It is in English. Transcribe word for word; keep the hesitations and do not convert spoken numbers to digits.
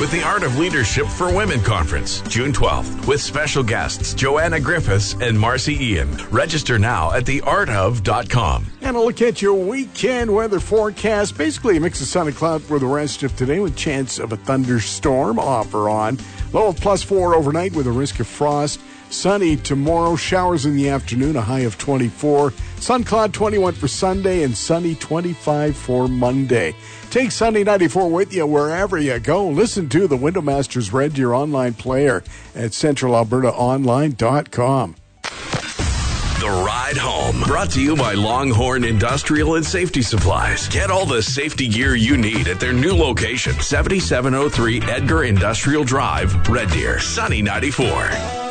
with the Art of Leadership for Women Conference, June twelfth, with special guests Joanna Griffiths and Marcy Ian. Register now at the art of dot com. And a look at your weekend weather forecast. Basically a mix of sun and cloud for the rest of today with chance of a thunderstorm off or on. Low of plus four overnight with a risk of frost. Sunny tomorrow, showers in the afternoon, a high of twenty-four. Sun cloud twenty-one for Sunday and sunny twenty-five for Monday. Take Sunday ninety-four with you wherever you go. Listen to the Window Masters Red Deer online player at central alberta online dot com. The Ride Home, brought to you by Longhorn Industrial and Safety Supplies. Get all the safety gear you need at their new location, seventy-seven oh three Edgar Industrial Drive, Red Deer, sunny ninety-four.